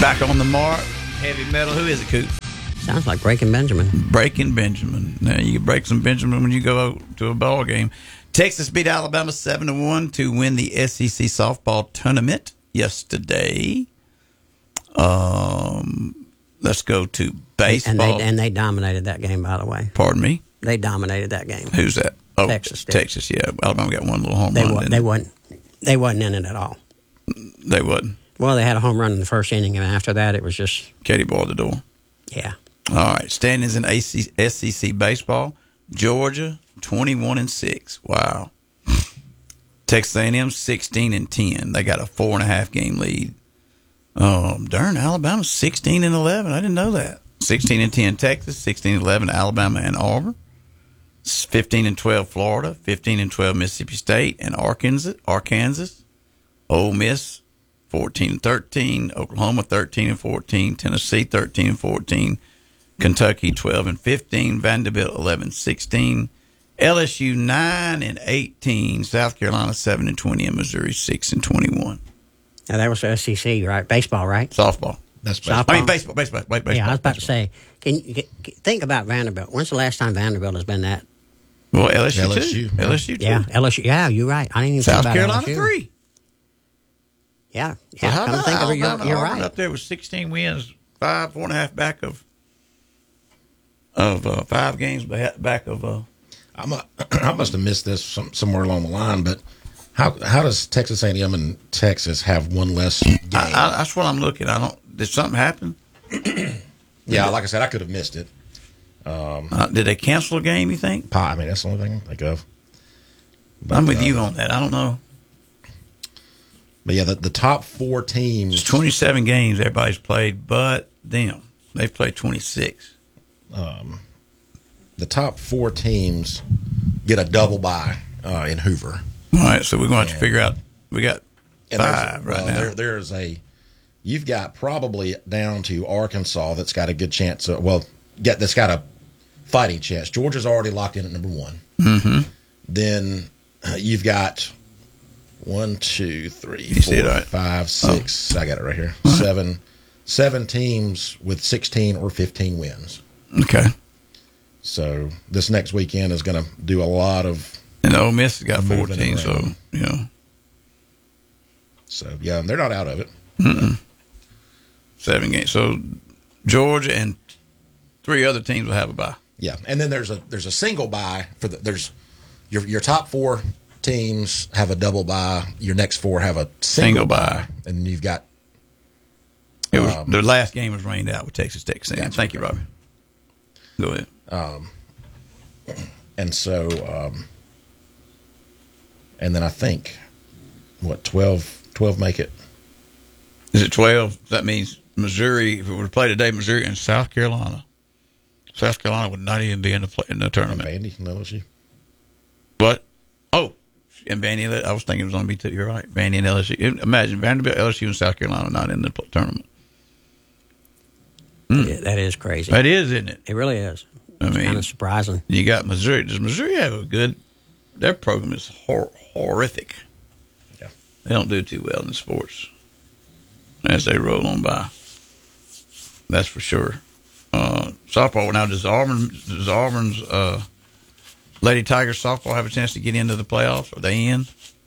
Back on the mark. Heavy metal. Who is it, Coop? Sounds like Breaking Benjamin. Breaking Benjamin. Now, you can break some Benjamin when you go to a ball game. Texas beat Alabama 7-1 to win the SEC softball tournament yesterday. Let's go to baseball. And they dominated that game, by the way. Pardon me? They dominated that game. Who's that? Oh, Texas did. Texas, yeah. Alabama got one little home run. They wasn't in it at all. They wasn't. Well, they had a home run in the first inning, and after that, it was just... Katie boiled the door. Yeah. All right. Standings in SEC baseball. Georgia, 21-6. Wow. Texas A&M, 16-10. They got a 4.5 game lead. Darn, Alabama, 16-11. I didn't know that. 16-10 Texas, 16-11 Alabama and Auburn. 15-12 Florida, 15-12 Mississippi State and Arkansas. Ole Miss, 14-13. Oklahoma, 13-14. Tennessee, 13-14. Kentucky, 12-15. Vanderbilt, 11-16. LSU, 9-18. South Carolina, 7-20. And Missouri, 6-21. Now, that was the SEC, right? Baseball, right? Softball. That's baseball. I mean, baseball. Yeah, I was about to say, think about Vanderbilt. When's the last time Vanderbilt has been that? Well, LSU LSU. too. LSU too. Yeah, LSU. Yeah, you're right. I didn't even South think about Carolina, LSU. 3. Yeah. So how Come to about think of it, Alabama, you're Auburn right. up there with 16 wins, 4.5 back of 5 games back of. I must have missed this somewhere along the line, but how does Texas A&M and Texas have one less game? That's what I'm looking. Did something happen? Yeah, like I said, I could have missed it. Did they cancel a game, you think? I mean, that's the only thing I can think of. But, I'm with you on that. I don't know. But yeah, the top 4 teams. It's 27 games everybody's played, but them. They've played 26. The top 4 teams get a double bye in Hoover. All right, so we're going to have to figure out. We got 5 right now. You've got probably down to Arkansas that's got a good chance. That's got a fighting chance. Georgia's already locked in at number 1. Mm-hmm. Then you've got 1, 2, 3, You see it, 4, right? 5, 6. I got it right here. 7 teams with 16 or 15 wins. Okay. So this next weekend is going to do a lot of. And Ole Miss has got moving 14, so, around. you know. So, yeah, they're not out of it. Mm-mm. 7 games. So Georgia and 3 other teams will have a bye. Yeah, and then there's a single bye for there's your top 4 teams have a double bye. Your next 4 have a single bye, and you've got. It was the last game was rained out with Texas Tech. Thank you, Robbie. Go ahead. And so, and then I think, 12 make it. Is it 12? That means Missouri, if it were to play today, Missouri and South Carolina. South Carolina would not even be in the tournament. Vandy and LSU. What? Oh, and Vandy, I was thinking it was going to be 2. You're right. Vandy and LSU. Imagine Vanderbilt, LSU, and South Carolina not in the tournament. Yeah, that is crazy. That is, isn't it? It really is. I It's mean, kind of surprising. You got Missouri. Does Missouri have a good? Their program is horrific. Yeah. They don't do too well in sports as they roll on by. That's for sure. Softball now. Does Auburn's Lady Tigers softball have a chance to get into the playoffs? Are they in?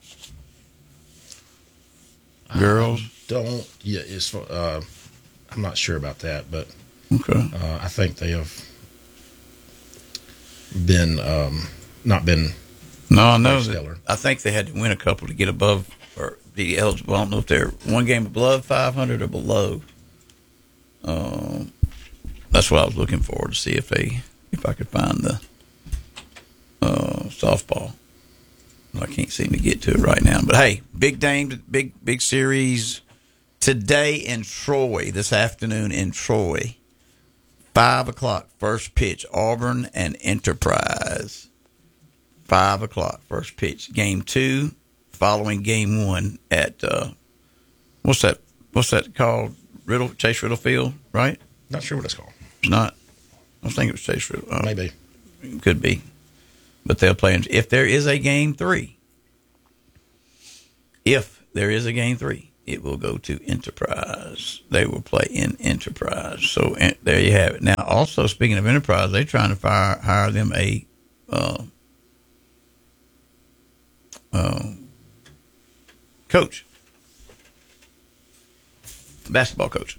Girls Don't. Yeah, I'm not sure about that, but okay. I think they have been not been. No, I know stellar. that. I think they had to win a couple to get above or be eligible. I don't know if they're one game above 500 or below. That's what I was looking for to see if I could find the softball. I can't seem to get to it right now. But hey, big game, big series today in Troy. This afternoon in Troy, 5:00 first pitch. Auburn and Enterprise. 5:00 first pitch. Game 2, following game 1 at what's that called? Chase Riddle Field, right? Not sure what it's called. It's not. I was thinking it was Chase Riddle. Maybe. Could be. But they'll play if there is a game 3. If there is a game 3, it will go to Enterprise. They will play in Enterprise. So there you have it. Now, also speaking of Enterprise, they're trying to hire them a coach, basketball coach.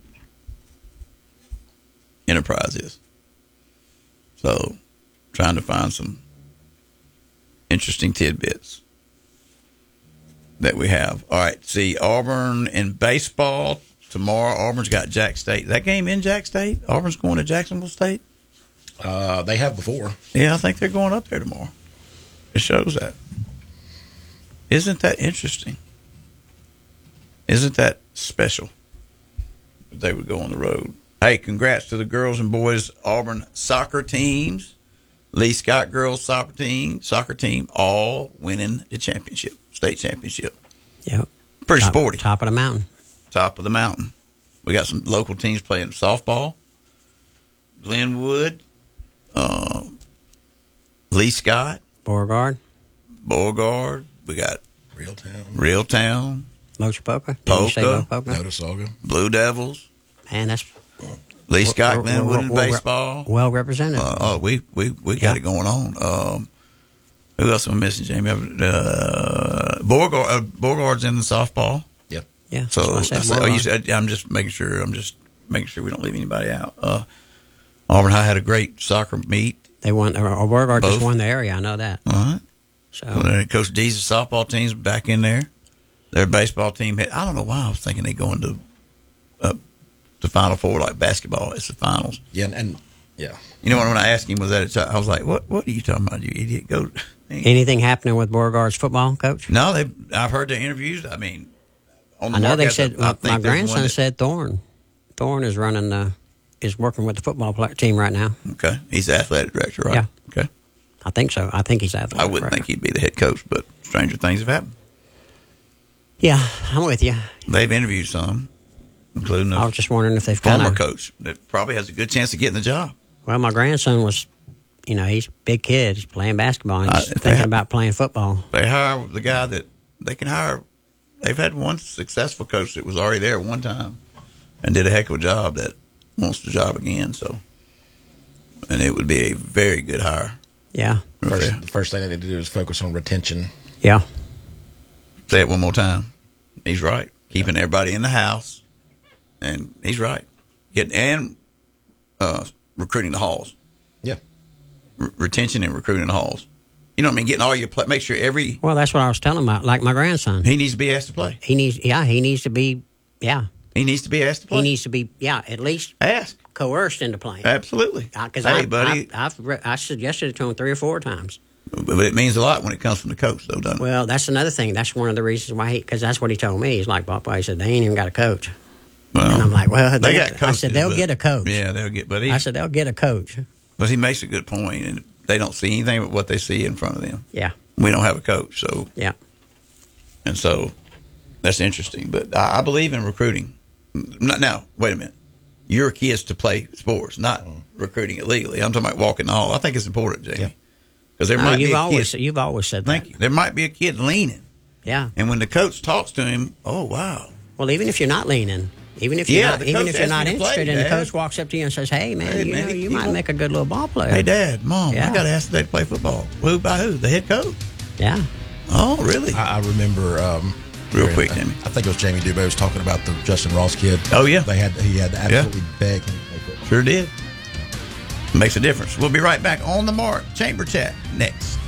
Enterprise is. So, trying to find some interesting tidbits that we have. All right, see, Auburn in baseball tomorrow. Auburn's got Jack State. That game in Jack State? Auburn's going to Jacksonville State? They have before. Yeah, I think they're going up there tomorrow. It shows that. Isn't that interesting? Isn't that special that they would go on the road? Hey, congrats to the girls and boys Auburn soccer teams. Lee Scott girls soccer team, all winning the championship, state championship. Yep. Pretty sporty. Top of the mountain. Top of the mountain. We got some local teams playing softball. Glenwood, Lee Scott, Beauregard. We got Reeltown, Lochapoka. Poca. Notasulga. Blue Devils. Man, that's Lee Scott, Glenwood in baseball. Well represented. We got it going on. Who else am I missing, Jamie? Beauregard's in the softball. Yep. Yeah. So you said, I'm just making sure we don't leave anybody out. Auburn High had a great soccer meet. They won. Beauregard just won the area. I know that. All right. So Coach D's softball team's back in there. Their baseball team I don't know why I was thinking they go into the Final Four like basketball. It's the finals. Yeah, and yeah. You know what? When I asked him, I was like, "What are you talking about, you idiot? Go." anything happening with Beauregard's football coach? No, I've heard the interviews. I mean, on the I know they market, said my grandson said Thorne is running is working with the football team right now. Okay, he's the athletic director, right? Yeah. Okay. I think so. I think he's athletic. I wouldn't think he'd be the head coach, but stranger things have happened. Yeah, I'm with you. They've interviewed some, including I was just wondering if they've former coach that probably has a good chance of getting the job. Well, my grandson was, he's a big kid. He's playing basketball. And he's thinking about playing football. They hire the guy that they can hire. They've had one successful coach that was already there one time and did a heck of a job that wants the job again. So, and it would be a very good hire. Yeah. The first thing they need to do is focus on retention. Yeah. Say it one more time. He's right. Keeping everybody in the house, and he's right. Recruiting the halls. Yeah. Retention and recruiting the halls. You know what I mean? Getting all your play. Make sure Well, that's what I was telling him. Like my grandson, he needs to be asked to play. He needs to be. He needs to be asked to play. He needs to be. At least asked, coerced into playing. Absolutely. Because buddy, I suggested it to him 3 or 4 times. But it means a lot when it comes from the coach, though, doesn't it? Well, that's another thing. That's one of the reasons why because that's what he told me. He's like, Papa, he said, they ain't even got a coach. Well, and I'm like, well, they got coaches. I said, they'll get a coach. Yeah, they'll get, I said, they'll get a coach. But he makes a good point, and they don't see anything but what they see in front of them. Yeah. We don't have a coach, so. Yeah. And so that's interesting. But I believe in recruiting. Now, wait a minute. Your kids to play sports, not recruiting illegally. I'm talking about walking the hall. I think it's important, Jamie. Because there might be a kid. You've always said that. Thank you. There might be a kid leaning. Yeah. And when the coach talks to him, oh, wow. Well, even if you're not leaning, even if you're not interested, and the coach walks up to you and says, "Hey, man, you might make a good little ball player." Hey, Dad, Mom, I got asked today to play football. Who by who? The head coach? Yeah. Oh, really? I remember. Real quick, Jamie. I think it was Jamie Dubé was talking about the Justin Ross kid. Oh yeah. He had to absolutely beg him to play football. Sure did. Makes a difference. We'll be right back on the mark. Chamber Chat next.